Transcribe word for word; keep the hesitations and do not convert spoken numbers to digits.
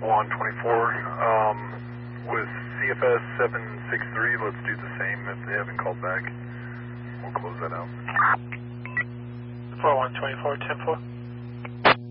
one twenty-four, um, with C F S seven six three, let's do the same if they haven't called back. We'll close that out. four one twenty-four, ten four.